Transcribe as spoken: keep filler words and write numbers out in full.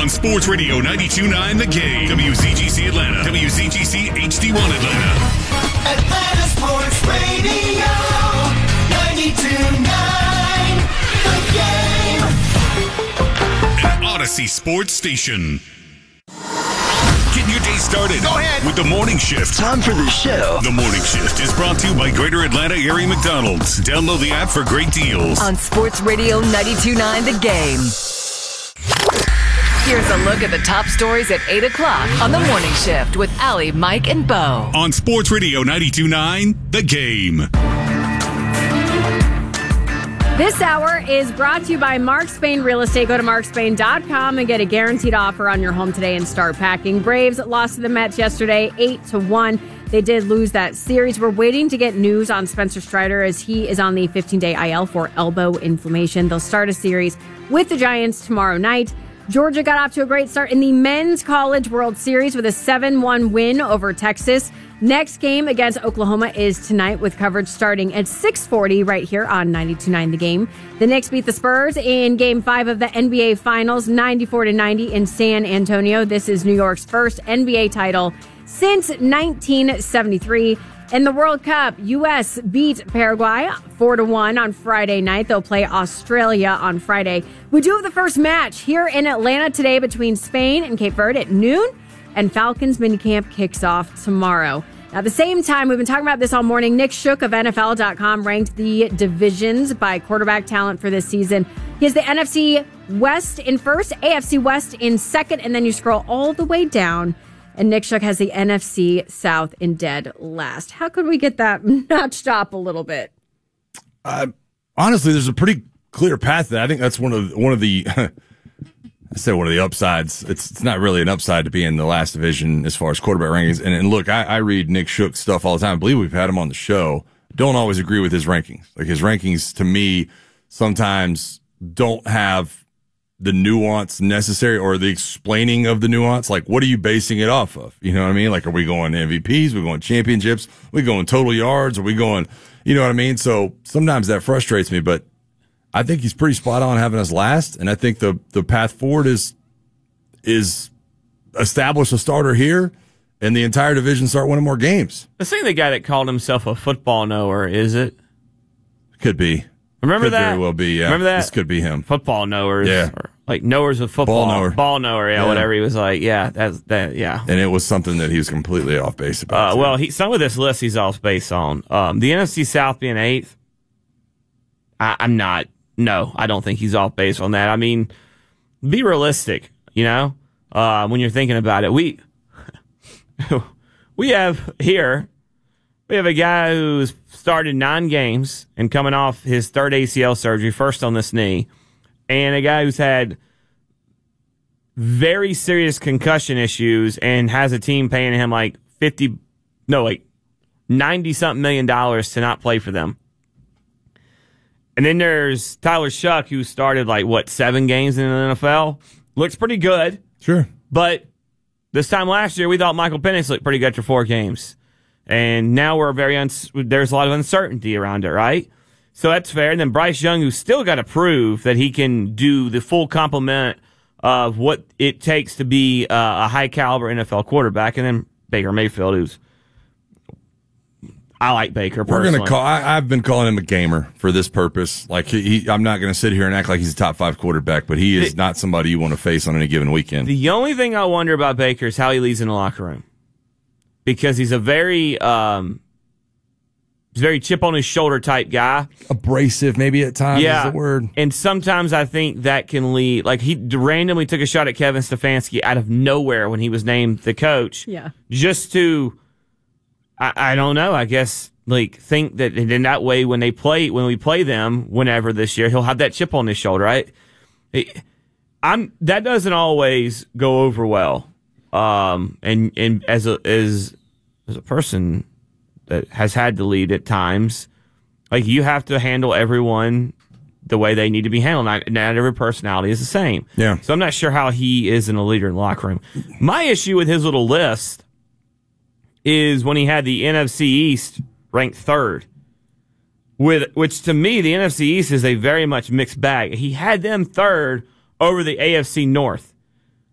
on Sports Radio ninety-two point nine The Game. W Z G C Atlanta. W Z G C H D one Atlanta. Atlanta Sports Radio ninety-two point nine The Game. An Odyssey Sports Station. Getting your day started. Go ahead. With the Morning Shift. Time for the show. The Morning Shift is brought to you by Greater Atlanta Area McDonald's. Download the app for great deals. On Sports Radio ninety-two point nine The Game. Here's a look at the top stories at eight o'clock on The Morning Shift with Allie, Mike, and Bo. On Sports Radio ninety-two point nine The Game. This hour is brought to you by Mark Spain Real Estate. Go to mark spain dot com and get a guaranteed offer on your home today and start packing. Braves lost to the Mets yesterday, eight to one. They did lose that series. We're waiting to get news on Spencer Strider as he is on the fifteen-day I L for elbow inflammation. They'll start a series with the Giants tomorrow night. Georgia got off to a great start in the Men's College World Series with a seven one win over Texas. Next game against Oklahoma is tonight with coverage starting at six forty right here on ninety-two point nine The Game. The Knicks beat the Spurs in Game five of the N B A Finals, ninety-four to ninety in San Antonio. This is New York's first N B A title since nineteen seventy-three. In the World Cup, U S beat Paraguay four to one on Friday night. They'll play Australia on Friday. We do have the first match here in Atlanta today between Spain and Cape Verde at noon, and Falcons minicamp kicks off tomorrow. Now, at the same time, we've been talking about this all morning. Nick Shook of N F L dot com ranked the divisions by quarterback talent for this season. He has the N F C West in first, A F C West in second, and then you scroll all the way down, and Nick Shook has the N F C South in dead last. How could we get that notched up a little bit? Uh, honestly, there's a pretty clear path there. I think that's one of one of the I said one of the upsides. It's it's not really an upside to be in the last division as far as quarterback rankings. And, and look, I, I read Nick Shook stuff all the time. I believe we've had him on the show. Don't always agree with his rankings. Like his rankings to me sometimes don't have the nuance necessary or the explaining of the nuance. Like, what are you basing it off of? You know what I mean? Like, are we going M V Ps? Are we going championships? Are we going total yards? Are we going, you know what I mean? So sometimes that frustrates me, but I think he's pretty spot on having us last. And I think the, the path forward is, is establish a starter here and the entire division start winning more games. This ain't the guy that called himself a football knower, is it? Could be. Remember could that? Very well be, yeah. Remember that? This could be him. Football knowers. Yeah. Or like knowers of football. Ball knower. Ball knower, yeah, yeah, whatever. He was like, yeah, that's that, yeah. And it was something that he was completely off base about. Uh, well, he, some of this list he's off base on. Um, the N F C South being eighth, I, I'm not. No, I don't think he's off base on that. I mean, be realistic, you know, uh, when you're thinking about it. We, we have here, we have a guy who's started nine games and coming off his third A C L surgery, first on this knee, and a guy who's had very serious concussion issues and has a team paying him like fifty, no, like ninety something million dollars to not play for them. And then there's Tyler Shuck, who started like, what, seven games in the N F L? Looks pretty good. Sure. But this time last year, we thought Michael Penix looked pretty good for four games. And now we're very, uns- there's a lot of uncertainty around it, right? So that's fair. And then Bryce Young, who's still got to prove that he can do the full complement of what it takes to be uh, a high caliber N F L quarterback. And then Baker Mayfield, who's, I like Baker personally. We're gonna call. I, I've been calling him a gamer for this purpose. Like he, he, I'm not going to sit here and act like he's a top five quarterback, but he is the, not somebody you want to face on any given weekend. The only thing I wonder about Baker is how he leads in the locker room, because he's a very, um, he's a very chip on his shoulder type guy. Abrasive, maybe at times. Yeah, is the word. And sometimes I think that can lead. Like he randomly took a shot at Kevin Stefanski out of nowhere when he was named the coach. Yeah, just to. I, I don't know. I guess like think that in that way when they play when we play them whenever this year, he'll have that chip on his shoulder. Right? It, I'm that doesn't always go over well. Um, and and as a as as a person that has had to lead at times, like you have to handle everyone the way they need to be handled. Not, not every personality is the same. Yeah. So I'm not sure how he is in a leader in the locker room. My issue with his little list is when he had the N F C East ranked third, with which to me the N F C East is a very much mixed bag. He had them third over the A F C North.